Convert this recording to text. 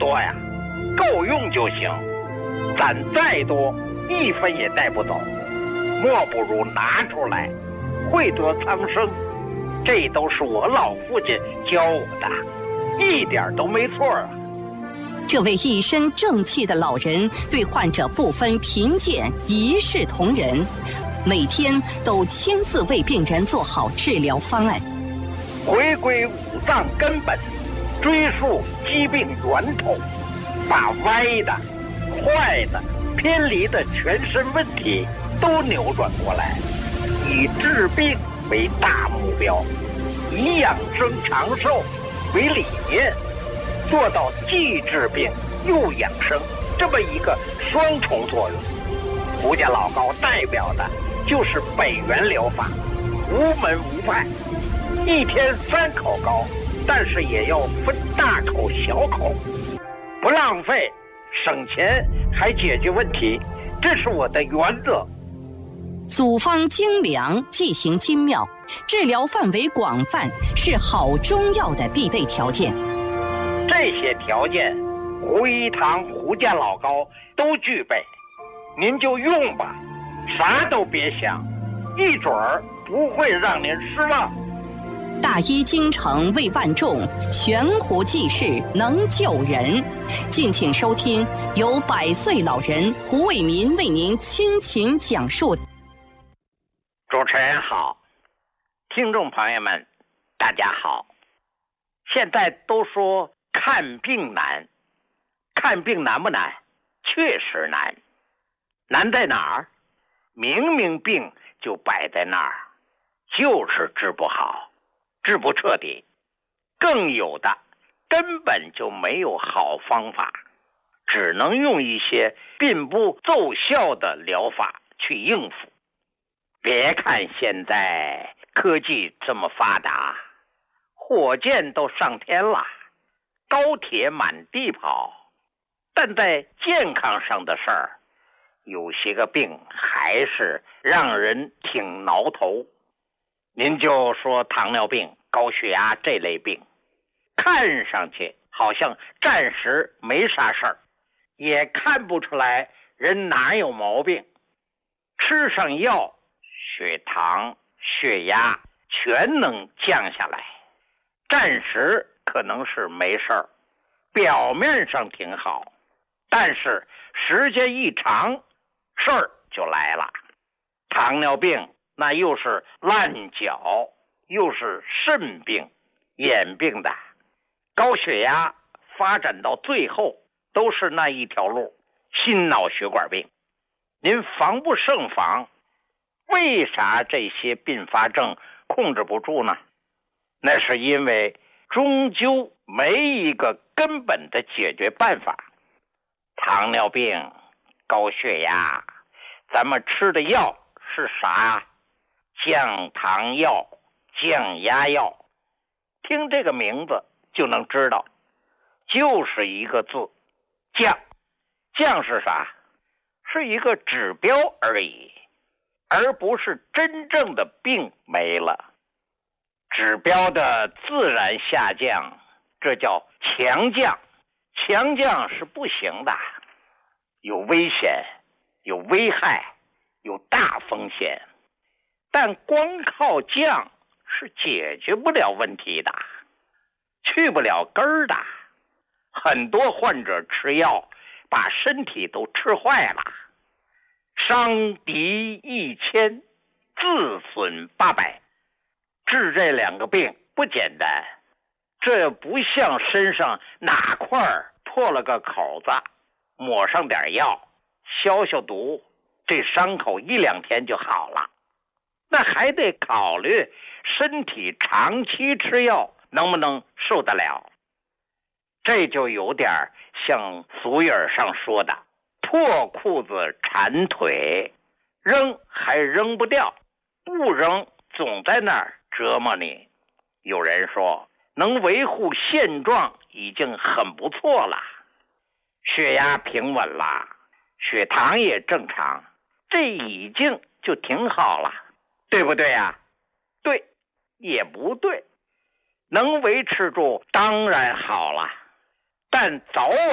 多呀，够用就行，攒再多1分也带不走，莫不如拿出来，惠得苍生。这都是我老父亲教我的，一点都没错啊。 这位一身正气的老人对患者不分贫贱，一视同仁，每天都亲自为病人做好治疗方案， 回归五脏根本，追溯疾病源头，把歪的、坏的、偏离的全身问题都扭转过来，以治病为大目标，以养生长寿为理念，做到既治病又养生这么一个双重作用。胡家老高代表的就是北元疗法，无门无派，一天3口高，但是也要分大口小口，不浪费，省钱还解决问题，这是我的原则。 组方精良，剂型精妙，治疗范围广泛，是好中药的必备条件。 这些条件，胡一堂、胡家老高都具备，您就用吧，啥都别想，一准儿不会让您失望。 大医精诚为万众，悬壶济世能救人。敬请收听由100岁老人胡伟民为您倾情讲述。 主持人好，听众朋友们大家好。现在都说看病难，看病难不难？确实难。难在哪儿？明明病就摆在那儿，就是治不好，治不彻底。更有的根本就没有好方法，只能用一些并不奏效的疗法去应付。别看现在科技这么发达，火箭都上天了，高铁满地跑，但在健康上的事儿，有些个病还是让人挺挠头。您就说糖尿病、高血压这类病，看上去好像暂时没啥事儿，也看不出来人哪有毛病，吃上药，血糖、血压全能降下来，暂时可能是没事儿，表面上挺好，但是时间一长，事儿就来了。糖尿病那又是烂脚，又是肾病、眼病的；高血压发展到最后都是那一条路，心脑血管病。您防不胜防。为啥这些并发症控制不住呢？那是因为终究没一个根本的解决办法。糖尿病、高血压，咱们吃的药是啥？降糖药、降压药，听这个名字就能知道，就是一个字，降。降是啥？是一个指标而已，而不是真正的病没了。指标的自然下降，这叫强降。强降是不行的，有危险，有危害，有大风险。但光靠降是解决不了问题的，去不了根儿的。很多患者吃药把身体都吃坏了，伤敌1000，自损800。治这2个病不简单，这不像身上哪块破了个口子，抹上点药消消毒，这伤口1、2天就好了。那还得考虑身体长期吃药能不能受得了。这就有点像俗语上说的破裤子缠腿，扔还扔不掉，不扔总在那儿折磨你。有人说能维护现状已经很不错了，血压平稳了，血糖也正常，这已经就挺好了，对不对呀？对，也不对。能维持住当然好了，但早晚